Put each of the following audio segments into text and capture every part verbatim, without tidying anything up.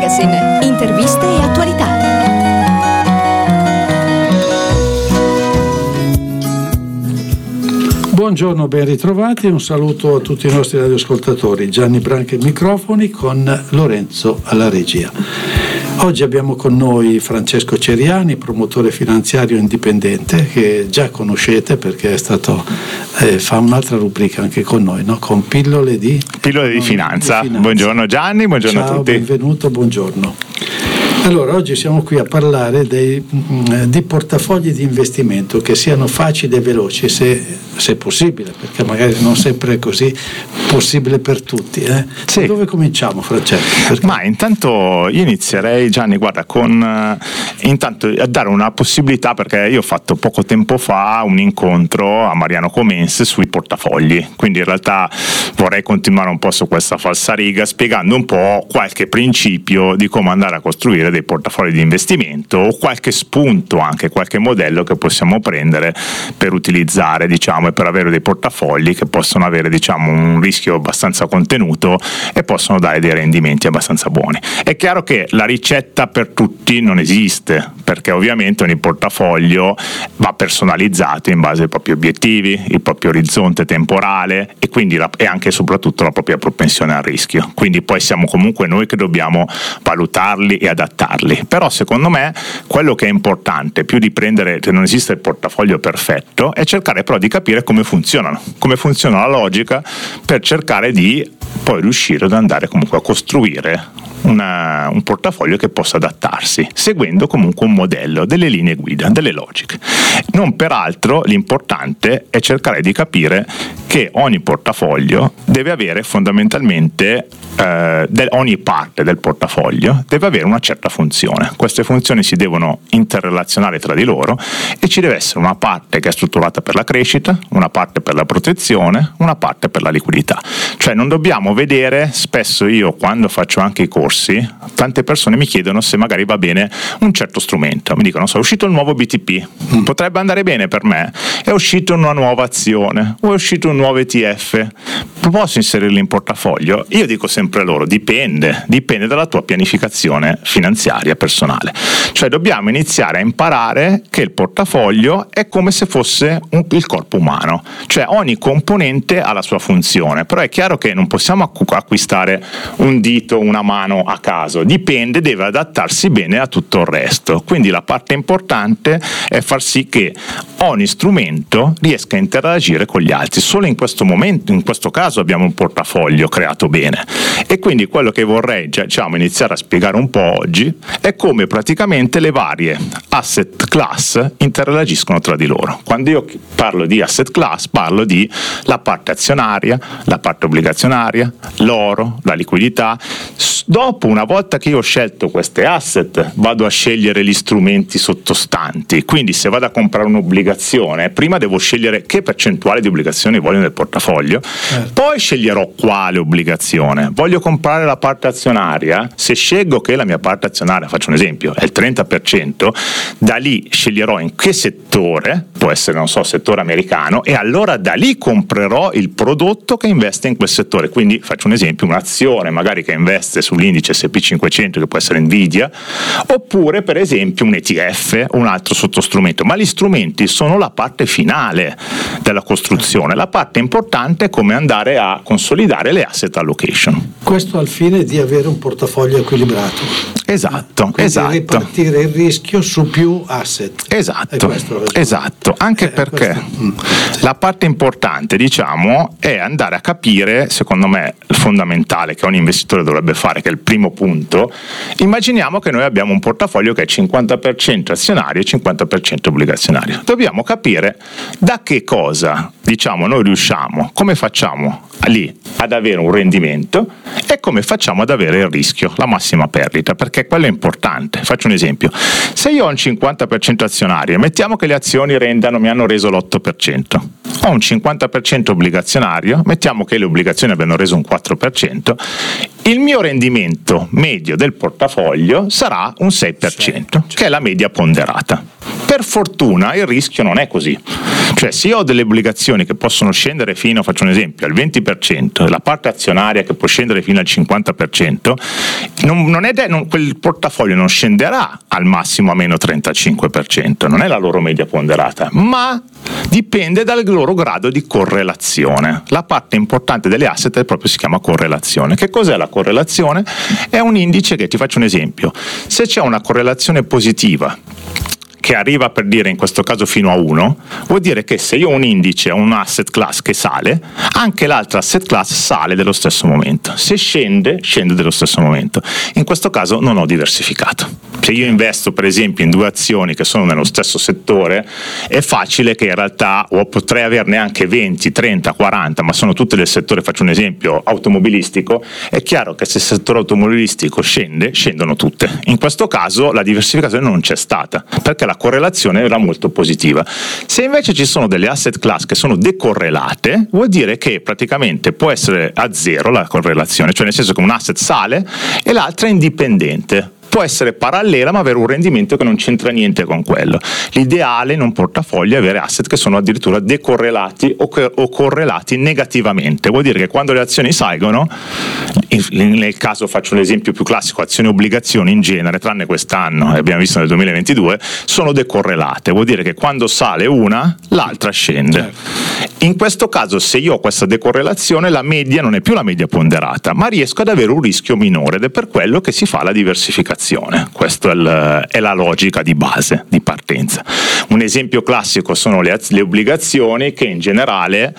Magazine, interviste e attualità. Buongiorno, ben ritrovati, un saluto a tutti i nostri radioascoltatori. Gianni Branca ai microfoni con Lorenzo alla regia. Oggi abbiamo con noi Francesco Ceriani, promotore finanziario indipendente, che già conoscete perché è stato eh, fa un'altra rubrica anche con noi, no? Con pillole di pillole di finanza. di finanza. Buongiorno Gianni, buongiorno Ciao, a tutti. Benvenuto, buongiorno. Allora, oggi siamo qui a parlare dei, di portafogli di investimento che siano facili e veloci, se, se possibile, perché magari non sempre è così possibile per tutti. Eh? Sì. Dove cominciamo, Francesco? Perché... Ma intanto io inizierei, Gianni, guarda, con uh, intanto a dare una possibilità, perché io ho fatto poco tempo fa un incontro a Mariano Comense sui portafogli, quindi in realtà vorrei continuare un po' su questa falsariga spiegando un po' qualche principio di come andare a costruire dei portafogli di investimento o qualche spunto, anche qualche modello che possiamo prendere per utilizzare, diciamo, e per avere dei portafogli che possono avere, diciamo, un rischio abbastanza contenuto e possono dare dei rendimenti abbastanza buoni. È chiaro che la ricetta per tutti non esiste, perché ovviamente ogni portafoglio va personalizzato in base ai propri obiettivi, il proprio orizzonte temporale e quindi la, e anche e soprattutto la propria propensione al rischio. Quindi poi siamo comunque noi che dobbiamo valutarli e adattarli. Però secondo me quello che è importante, più di prendere, che non esiste il portafoglio perfetto, è cercare però di capire come funzionano, come funziona la logica per cercare di poi riuscire ad andare comunque a costruire Una, un portafoglio che possa adattarsi, seguendo comunque un modello, delle linee guida, delle logiche. Non peraltro l'importante è cercare di capire che ogni portafoglio deve avere fondamentalmente eh, del, ogni parte del portafoglio deve avere una certa funzione. Queste funzioni si devono interrelazionare tra di loro e ci deve essere una parte che è strutturata per la crescita, una parte per la protezione, una parte per la liquidità. Cioè non dobbiamo vedere, spesso io quando faccio anche i corsi, tante persone mi chiedono se magari va bene un certo strumento, mi dicono: so, è uscito il nuovo B T P, potrebbe andare bene per me, è uscita una nuova azione o è uscito un nuovo E T F, posso inserirlo in portafoglio? Io dico sempre loro: dipende, dipende dalla tua pianificazione finanziaria personale. Cioè dobbiamo iniziare a imparare che il portafoglio è come se fosse un, il corpo umano, cioè ogni componente ha la sua funzione, però è chiaro che non possiamo acquistare un dito, una mano a caso, dipende, deve adattarsi bene a tutto il resto. Quindi la parte importante è far sì che ogni strumento riesca a interagire con gli altri. Solo in questo momento, in questo caso, abbiamo un portafoglio creato bene. E quindi quello che vorrei, diciamo, iniziare a spiegare un po' oggi è come praticamente le varie asset class interagiscono tra di loro. Quando io parlo di asset class parlo di la parte azionaria, la parte obbligazionaria, l'oro, la liquidità. Dopo, una volta che io ho scelto queste asset, vado a scegliere gli strumenti sottostanti. Quindi se vado a comprare un'obbligazione, prima devo scegliere che percentuale di obbligazioni voglio nel portafoglio, eh. poi sceglierò quale obbligazione. Voglio comprare la parte azionaria, se scelgo che la mia parte azionaria, faccio un esempio, è il trenta per cento, da lì sceglierò in che settore, può essere, non so, settore americano, e allora da lì comprerò il prodotto che investe in quel settore. Quindi faccio un esempio, un'azione magari che investe sull'indice S P cinquecento, che può essere Nvidia, oppure per esempio un E T F o un altro sottostrumento. Ma gli strumenti sono la parte finale della costruzione, la parte importante è come andare a consolidare le asset allocation. Questo al fine di avere un portafoglio equilibrato. Esatto, Quindi esatto. ripartire il rischio su più asset. Esatto, esatto. Anche eh, perché questo... la parte importante, diciamo, è andare a capire, secondo me, il fondamentale che ogni investitore dovrebbe fare, che è il primo punto. Immaginiamo che noi abbiamo un portafoglio che è cinquanta per cento azionario e cinquanta per cento obbligazionario. Dobbiamo capire da che cosa, diciamo, noi riusciamo, come facciamo lì ad avere un rendimento e come facciamo ad avere il rischio, la massima perdita, perché quello è importante. Faccio un esempio: se io ho un cinquanta per cento azionario, mettiamo che le azioni rendano, mi hanno reso l'otto per cento, ho un cinquanta per cento obbligazionario, mettiamo che le obbligazioni abbiano reso un quattro per cento, il mio rendimento medio del portafoglio sarà un sei per cento, che è la media ponderata. Per Per fortuna il rischio non è così, cioè se io ho delle obbligazioni che possono scendere fino, faccio un esempio, al venti per cento e la parte azionaria che può scendere fino al cinquanta per cento, non, non è de- non, quel portafoglio non scenderà al massimo a meno trentacinque per cento, non è la loro media ponderata, ma dipende dal loro grado di correlazione. La parte importante delle asset è proprio, si chiama correlazione. Che cos'è la correlazione? È un indice che, ti faccio un esempio, se c'è una correlazione positiva che arriva, per dire in questo caso fino a uno, vuol dire che se io ho un indice, ho un asset class che sale, anche l'altra asset class sale dello stesso momento. Se scende, scende dello stesso momento. In questo caso non ho diversificato. Se io investo per esempio in due azioni che sono nello stesso settore, è facile che in realtà, o potrei averne anche venti, trenta, quaranta, ma sono tutte del settore, faccio un esempio, automobilistico, è chiaro che se il settore automobilistico scende, scendono tutte. In questo caso la diversificazione non c'è stata, perché la correlazione era molto positiva. Se invece ci sono delle asset class che sono decorrelate, vuol dire che praticamente può essere a zero la correlazione, cioè nel senso che un asset sale e l'altra è indipendente. Può essere parallela ma avere un rendimento che non c'entra niente con quello. L'ideale in un portafoglio è avere asset che sono addirittura decorrelati o, che, o correlati negativamente. Vuol dire che quando le azioni salgono, in, nel caso faccio un esempio più classico, azioni e obbligazioni in genere, tranne quest'anno e abbiamo visto nel duemilaventidue, sono decorrelate. Vuol dire che quando sale una, l'altra scende. In questo caso, se io ho questa decorrelazione, la media non è più la media ponderata, ma riesco ad avere un rischio minore ed è per quello che si fa la diversificazione. Questa è, è la logica di base, di partenza. Un esempio classico sono le, le obbligazioni, che in generale,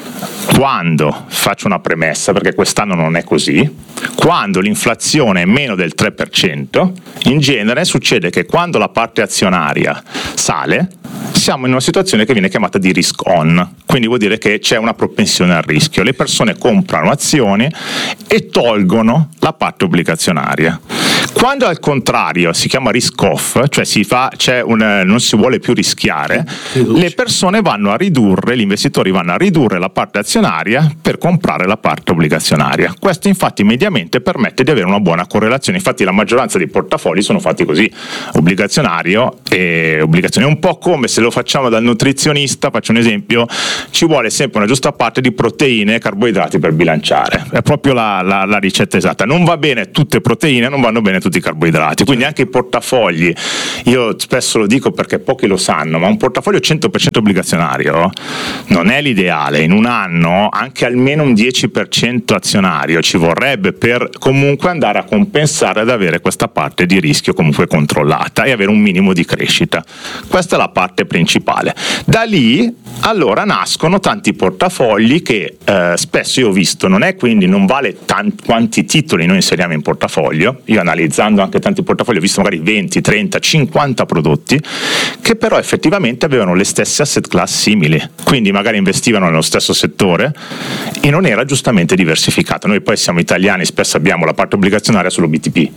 quando, faccio una premessa perché quest'anno non è così, quando l'inflazione è meno del tre per cento, in genere succede che quando la parte azionaria sale, siamo in una situazione che viene chiamata di risk on, quindi vuol dire che c'è una propensione al rischio. Le persone comprano azioni e tolgono la parte obbligazionaria. Quando al contrario si chiama risk off, cioè si fa, c'è un, non si vuole più rischiare, le persone vanno a ridurre, gli investitori vanno a ridurre la parte azionaria per comprare la parte obbligazionaria. Questo infatti mediamente permette di avere una buona correlazione. Infatti la maggioranza dei portafogli sono fatti così, obbligazionario e obbligazioni. È un po' come se lo facciamo dal nutrizionista, faccio un esempio, ci vuole sempre una giusta parte di proteine e carboidrati per bilanciare. È proprio la, la, la ricetta esatta. Non va bene tutte proteine, non vanno bene tutti i carboidrati, quindi anche i portafogli, io spesso lo dico perché pochi lo sanno, ma un portafoglio cento per cento obbligazionario non è l'ideale. In un anno anche almeno un dieci per cento azionario ci vorrebbe per comunque andare a compensare ad avere questa parte di rischio comunque controllata e avere un minimo di crescita. Questa è la parte principale. Da lì allora nascono tanti portafogli che eh, spesso io ho visto, non è quindi non vale tanti quanti titoli noi inseriamo in portafoglio. Io analizzando anche tanti portafogli ho visto magari venti, trenta, cinquanta prodotti che però effettivamente avevano le stesse asset class simili, quindi magari investivano nello stesso settore e non era giustamente diversificato. Noi poi siamo italiani, spesso abbiamo la parte obbligazionaria solo B T P,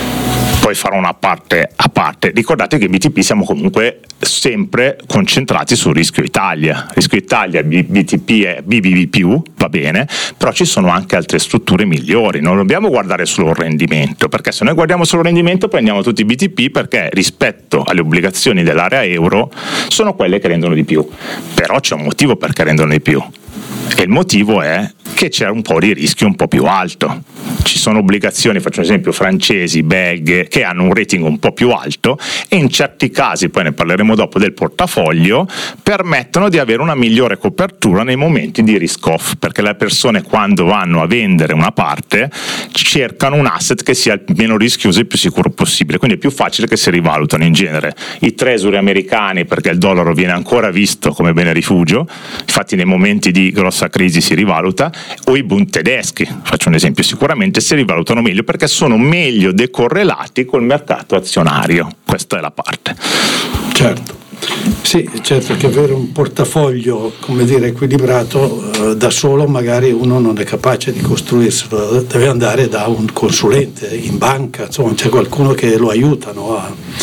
poi farò una parte a parte. Ricordate che B T P siamo comunque sempre concentrati sul rischio Italia. Rischio Italia, B T P è B B B più, va bene, però ci sono anche altre strutture migliori. Non dobbiamo guardare solo il rendimento, perché se noi guardiamo solo il rendimento prendiamo tutti i B T P, perché rispetto alle obbligazioni dell'area euro sono quelle che rendono di più. Però c'è un motivo perché rendono di più. E il motivo è che c'è un po' di rischio un po' più alto. Ci sono obbligazioni, faccio un esempio, francesi, belghe, che hanno un rating un po' più alto e in certi casi, poi ne parleremo dopo, del portafoglio, permettono di avere una migliore copertura nei momenti di risk off, perché le persone quando vanno a vendere una parte cercano un asset che sia il meno rischioso e il più sicuro possibile, quindi è più facile che si rivalutano in genere i treasury americani, perché il dollaro viene ancora visto come bene rifugio, infatti nei momenti di grossa crisi si rivaluta, o i Bund tedeschi, faccio un esempio, sicuramente si rivalutano meglio perché sono meglio decorrelati col mercato azionario. Questa è la parte. Certo. Sì, certo che avere un portafoglio, come dire, equilibrato eh, da solo magari uno non è capace di costruirselo, deve andare da un consulente in banca, insomma c'è qualcuno che lo aiuta, no, a,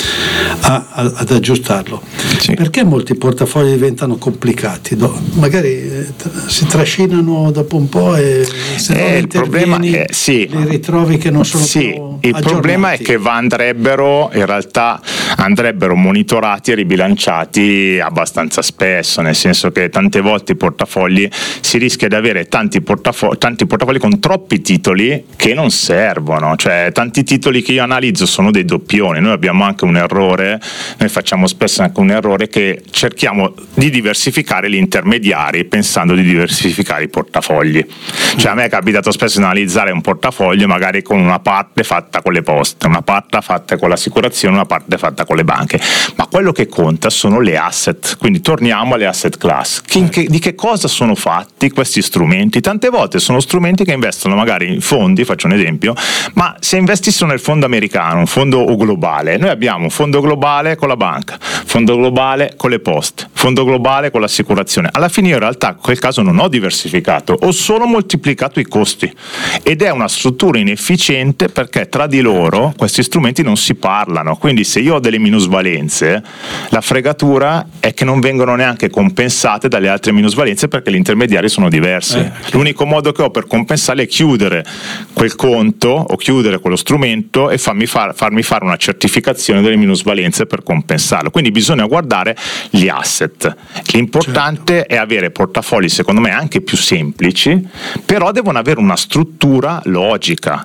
a, a, ad aggiustarlo. Sì. Perché molti portafogli diventano complicati? Do, magari eh, tra, si trascinano dopo un po' e se non eh, il problema è, sì, li ritrovi che non sono sì, più il aggiornati. problema è che va andrebbero in realtà andrebbero monitorati e ribilanciati abbastanza spesso, nel senso che tante volte i portafogli si rischia di avere tanti portafogli, tanti portafogli con troppi titoli che non servono, cioè tanti titoli che io analizzo sono dei doppioni. Noi abbiamo anche un errore, noi facciamo spesso anche un errore che cerchiamo di diversificare gli intermediari pensando di diversificare i portafogli. Cioè a me è capitato spesso di analizzare un portafoglio magari con una parte fatta con le poste, una parte fatta con l'assicurazione, una parte fatta con le banche, ma quello che conta sono le asset, quindi torniamo alle asset class. Che, che, di che cosa sono fatti questi strumenti? Tante volte sono strumenti che investono magari in fondi, faccio un esempio, ma se investissero nel fondo americano, un fondo globale, noi abbiamo un fondo globale con la banca, fondo globale con le poste, fondo globale con l'assicurazione. Alla fine io in realtà in quel caso non ho diversificato, ho solo moltiplicato i costi ed è una struttura inefficiente perché tra di loro questi strumenti non si parlano, quindi se io ho delle minusvalenze la fregatura è che non vengono neanche compensate dalle altre minusvalenze perché gli intermediari sono diversi. Eh, l'unico modo che ho per compensarle è chiudere quel conto o chiudere quello strumento e farmi, far, farmi fare una certificazione delle minusvalenze per compensarlo, quindi bisogna guardare gli asset. L'importante certo. è avere portafogli secondo me anche più semplici, però devono avere una struttura logica.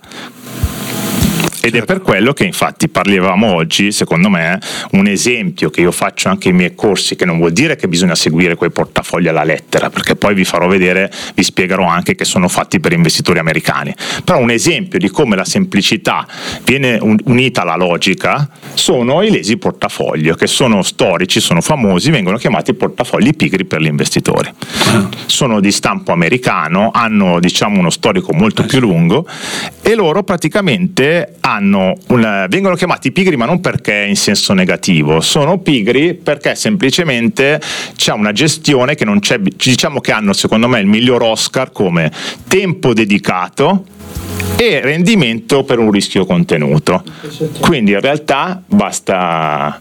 Ed è per quello che infatti parlavamo oggi, secondo me, un esempio che io faccio anche ai miei corsi, che non vuol dire che bisogna seguire quei portafogli alla lettera, perché poi vi farò vedere, vi spiegherò anche che sono fatti per investitori americani, però un esempio di come la semplicità viene unita alla logica sono i lesi portafoglio, che sono storici, sono famosi, vengono chiamati portafogli pigri per gli investitori. Sono di stampo americano, hanno diciamo uno storico molto più lungo e loro praticamente hanno una, vengono chiamati pigri ma non perché in senso negativo, sono pigri perché semplicemente c'è una gestione che non c'è, diciamo che hanno secondo me il miglior Oscar come tempo dedicato e rendimento per un rischio contenuto. Quindi in realtà basta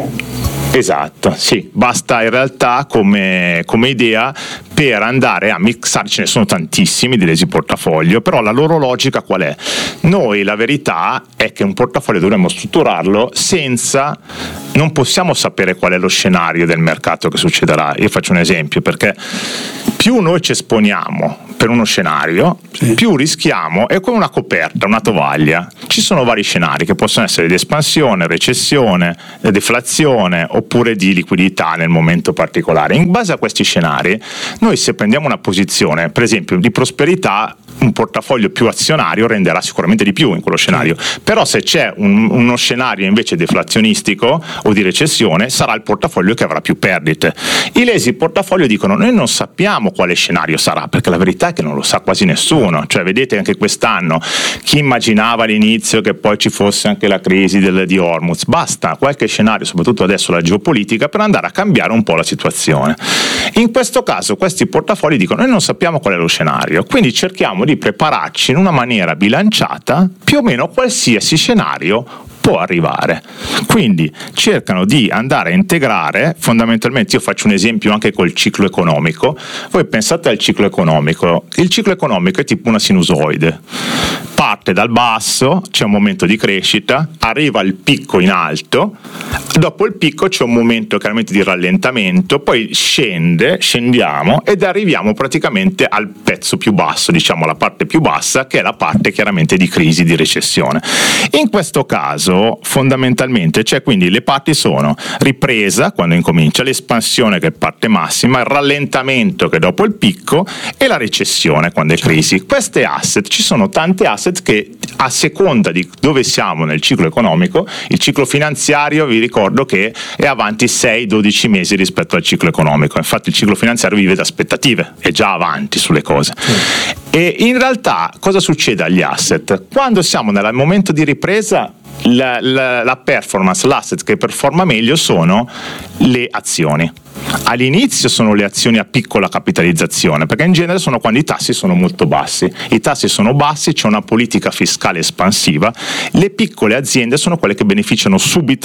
esatto, sì, basta in realtà come, come idea per andare a mixare, ce ne sono tantissimi di lesi portafoglio, però la loro logica qual è? Noi la verità è che un portafoglio dovremmo strutturarlo senza, non possiamo sapere qual è lo scenario del mercato che succederà. Io faccio un esempio, perché più noi ci esponiamo per uno scenario, sì. più rischiamo, è come una coperta, una tovaglia. Ci sono vari scenari che possono essere di espansione, recessione, deflazione oppure di liquidità nel momento particolare. In base a questi scenari, noi se prendiamo una posizione, per esempio di prosperità, un portafoglio più azionario renderà sicuramente di più in quello scenario, sì. però se c'è un, uno scenario invece deflazionistico o di recessione, sarà il portafoglio che avrà più perdite. I lesi portafoglio dicono: noi non sappiamo quale scenario sarà, perché la verità è che non lo sa quasi nessuno. Cioè vedete anche quest'anno chi immaginava all'inizio che poi ci fosse anche la crisi del, di Hormuz, basta qualche scenario, soprattutto adesso la geopolitica, per andare a cambiare un po' la situazione. In questo caso questi portafogli dicono: noi non sappiamo qual è lo scenario, quindi cerchiamo di prepararci in una maniera bilanciata più o meno qualsiasi scenario può arrivare. Quindi cercano di andare a integrare, fondamentalmente io faccio un esempio anche col ciclo economico. Voi pensate al ciclo economico, il ciclo economico è tipo una sinusoide, parte dal basso, c'è un momento di crescita, arriva al picco in alto, dopo il picco c'è un momento chiaramente di rallentamento, poi scende, scendiamo ed arriviamo praticamente al pezzo più basso, diciamo la parte più bassa, che è la parte chiaramente di crisi, di recessione. In questo caso fondamentalmente c'è, quindi le parti sono ripresa quando incomincia, l'espansione che è parte massima, il rallentamento che è dopo il picco e la recessione quando è crisi. Queste asset, ci sono tante asset che a seconda di dove siamo nel ciclo economico, il ciclo finanziario vi ricordo che è avanti sei dodici mesi rispetto al ciclo economico, infatti il ciclo finanziario vive da aspettative, è già avanti sulle cose. Mm. E in realtà cosa succede agli asset? Quando siamo nel momento di ripresa, La, la, la performance, l'asset che performa meglio sono le azioni. All'inizio sono le azioni a piccola capitalizzazione, perché in genere sono quando i tassi sono molto bassi. I tassi sono bassi, c'è una politica fiscale espansiva. Le piccole aziende sono quelle che beneficiano subito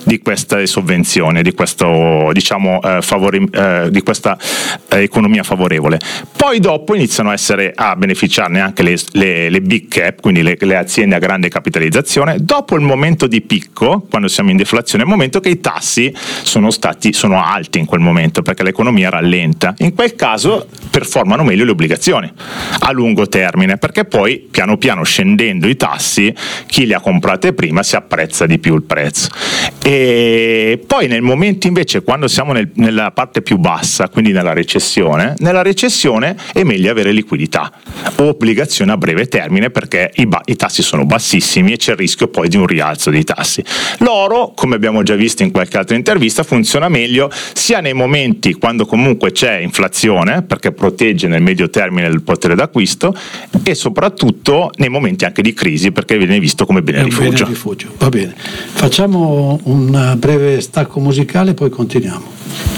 di queste sovvenzioni, di questo diciamo eh, favore, eh, di questa eh, economia favorevole. Poi dopo iniziano a essere a beneficiarne anche le, le, le big cap, quindi le, le aziende a grande capitalizzazione. Dopo il momento di picco, quando siamo in deflazione, è il momento che i tassi sono stati sono alti in quel momento perché l'economia rallenta. In quel caso performano meglio le obbligazioni a lungo termine, perché poi piano piano scendendo i tassi, chi le ha comprate prima si apprezza di più il prezzo. E poi nel momento invece quando siamo nel, nella parte più bassa, quindi nella recessione, nella recessione è meglio avere liquidità o obbligazioni a breve termine, perché i, ba- i tassi sono bassissimi e c'è il rischio poi di un rialzo dei tassi. L'oro, come abbiamo già visto in qualche altra intervista, funziona meglio sia nei momenti quando comunque c'è inflazione, perché protegge nel medio termine il potere d'acquisto, e soprattutto nei momenti anche di crisi, perché viene visto come bene rifugio. Bene rifugio. Va bene, facciamo un breve stacco musicale, poi continuiamo.